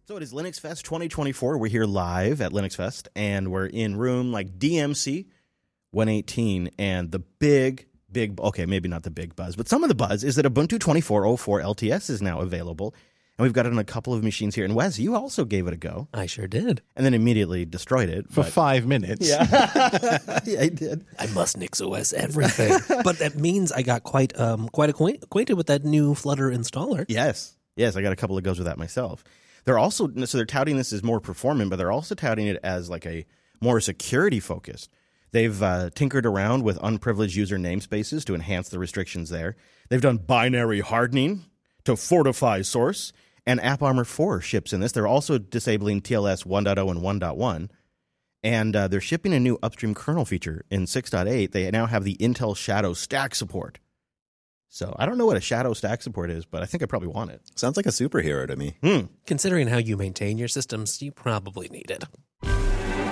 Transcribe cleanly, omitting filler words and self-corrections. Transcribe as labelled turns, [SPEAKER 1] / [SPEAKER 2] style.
[SPEAKER 1] So it is Linux Fest 2024. We're here live at Linux Fest, and we're in room like DMC 118. And the big, okay, maybe not the big buzz, but some of the buzz is that Ubuntu 24.04 LTS is now available. And we've got it on a couple of machines here. And Wes, you also gave it a go.
[SPEAKER 2] I sure did.
[SPEAKER 1] And then immediately destroyed it.
[SPEAKER 3] For 5 minutes.
[SPEAKER 1] Yeah. Yeah, I did.
[SPEAKER 2] I must NixOS everything. But that means I got quite acquainted with that new Flutter installer.
[SPEAKER 1] Yes, I got a couple of goes with that myself. They're touting this as more performant, but they're also touting it as like a more security focused. They've tinkered around with unprivileged user namespaces to enhance the restrictions there. They've done binary hardening to fortify source, and AppArmor 4 ships in this. They're also disabling TLS 1.0 and 1.1, and they're shipping a new upstream kernel feature in 6.8. They now have the Intel Shadow Stack support. So I don't know what a shadow stack support is, but I think I probably want it.
[SPEAKER 4] Sounds like a superhero to me.
[SPEAKER 2] Considering how you maintain your systems, you probably need it.